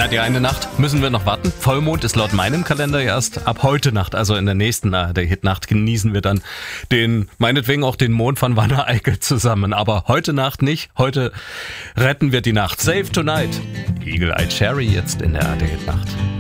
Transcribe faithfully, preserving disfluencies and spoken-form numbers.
Na, die eine Nacht müssen wir noch warten. Vollmond ist laut meinem Kalender erst ab heute Nacht, also in der nächsten A R D-Hit-Nacht genießen wir dann den, meinetwegen auch den Mond von Wanne Eickel zusammen. Aber heute Nacht nicht. Heute retten wir die Nacht. Save Tonight. Eagle Eye Cherry jetzt in der A R D-Hit-Nacht.